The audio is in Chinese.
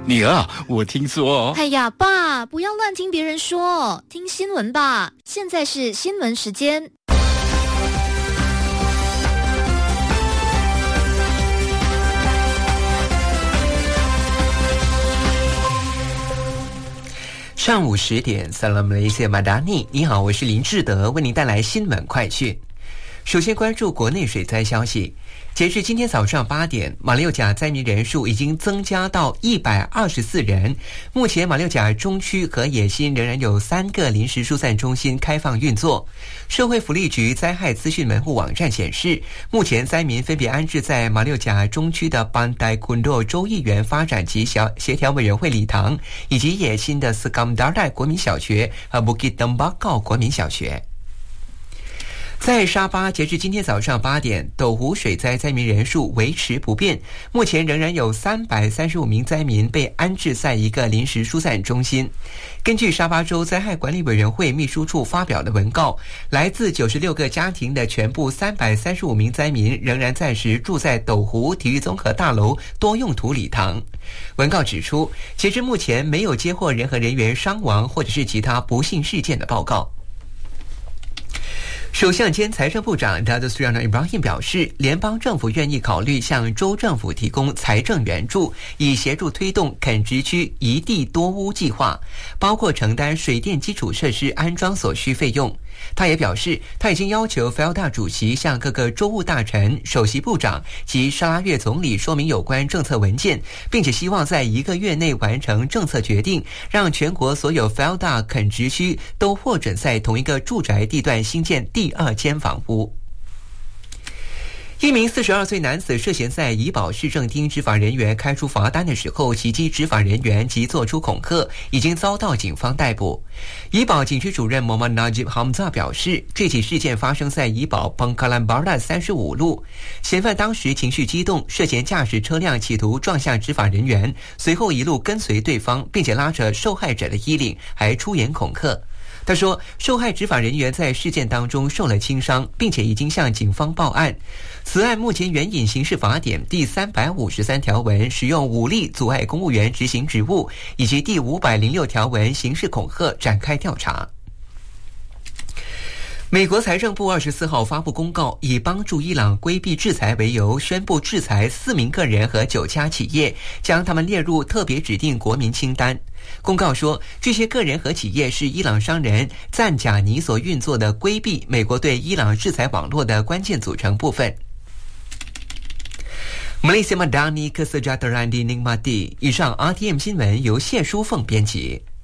女儿，我听说。 哎呀，爸，不要乱听别人说，听新闻吧。现在是新闻时间。 上午10点 Salam Malaysia Madani， 你好，我是林志德，为您带来新闻快讯。首先关注国内水灾消息。截至今天早上8点，马六甲灾民人数已经增加到124人。目前马六甲中区和野新仍然有3个临时疏散中心开放运作。社会福利局灾害资讯门户网站显示，目前灾民分别安置在马六甲中区的班代昆洛州议员发展及协调委员会礼堂，以及野新的斯冈达代国民小学和布吉登巴告国民小学。在沙巴，截至今天早上8点，斗湖水灾灾民人数维持不变，目前仍然有335名灾民被安置在一个临时疏散中心。根据沙巴州灾害管理委员会秘书处发表的文告，来自96个家庭的全部335名灾民仍然暂时住在斗湖体育综合大楼多用途礼堂。文告指出，截至目前没有接获任何人员伤亡或者是其他不幸事件的报告。首相兼财政部长 Datuk Seri Anwar Ibrahim 表示，联邦政府愿意考虑向州政府提供财政援助，以协助推动垦殖区一地多屋计划，包括承担水电基础设施安装所需费用。他也表示，他已经要求 FELDA 主席向各个州务大臣、首席部长及沙拉越总理说明有关政策文件，并且希望在1个月内完成政策决定，让全国所有 FELDA 垦殖区都获准在同一个住宅地段新建第2间房屋。一名42岁男子涉嫌在怡保市政厅执法人员开出罚单的时候袭击执法人员及作出恐吓，已经遭到警方逮捕。怡保警区主任 Muhammad Najib Hamzah 表示，这起事件发生在怡保 Pangkalan Barat 35路，嫌犯当时情绪激动，涉嫌驾驶车辆企图撞向执法人员，随后一路跟随对方，并且拉扯受害者的衣领，还出言恐吓。他说，受害执法人员在事件当中受了轻伤，并且已经向警方报案。此案目前援引刑事法典第353条文使用武力阻碍公务员执行职务，以及第506条文刑事恐吓展开调查。美国财政部24号发布公告，以帮助伊朗规避制裁为由，宣布制裁4名个人和9家企业，将他们列入特别指定国民清单。公告说，这些个人和企业是伊朗商人赞贾尼所运作的规避美国对伊朗制裁网络的关键组成部分。Malaysia Madani Kesejahteraan dinikmati。以上 RTM 新闻由谢淑凤编辑。